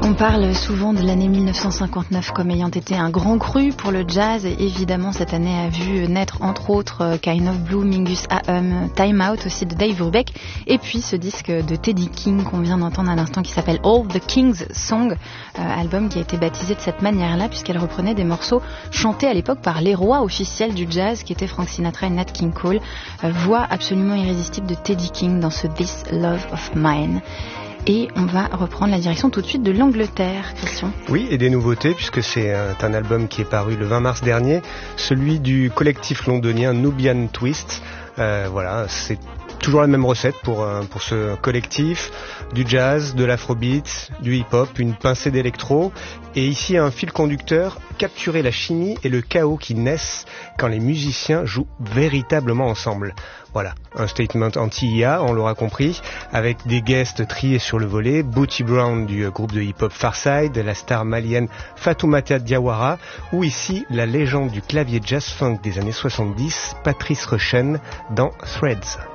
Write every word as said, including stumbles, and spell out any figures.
On parle souvent de l'année mille neuf cent cinquante-neuf comme ayant été un grand cru pour le jazz, et évidemment cette année a vu naître entre autres Kind of Blue, Mingus Ahem, Time Out aussi de Dave Brubeck, et puis ce disque de Teddy King qu'on vient d'entendre à l'instant qui s'appelle All the King's Song, euh, album qui a été baptisé de cette manière-là puisqu'elle reprenait des morceaux chantés à l'époque par les rois officiels du jazz qui étaient Frank Sinatra et Nat King Cole, euh, voix absolument irrésistible de Teddy King dans ce This Love of Mine. Et on va reprendre la direction tout de suite de l'Angleterre, Christian. Oui, et des nouveautés, puisque c'est un album qui est paru le vingt mars dernier, celui du collectif londonien Nubian Twist. Euh, voilà, c'est toujours la même recette pour, pour ce collectif, du jazz, de l'afrobeat, du hip-hop, une pincée d'électro, et ici un fil conducteur, capturer la chimie et le chaos qui naissent quand les musiciens jouent véritablement ensemble. Voilà, un statement anti-I A, on l'aura compris, avec des guests triés sur le volet, Booty Brown du groupe de hip-hop Pharcyde, la star malienne Fatoumata Diawara, ou ici la légende du clavier jazz-funk des années soixante-dix, Patrice Rushen, dans Threads.